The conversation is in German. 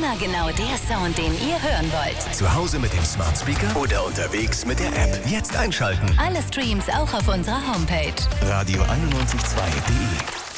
Immer genau der Sound, den ihr hören wollt. Zu Hause mit dem Smart Speaker oder unterwegs mit der App. Jetzt einschalten. Alle Streams auch auf unserer Homepage. Radio 91.2.de